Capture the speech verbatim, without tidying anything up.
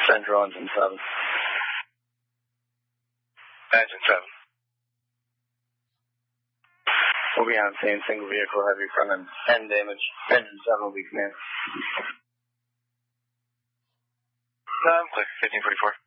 Central engine seven. Engine seven. We'll be on scene, single vehicle, heavy front end, end damage. Engine seven will be command. No, I'm clear. fifteen forty-four.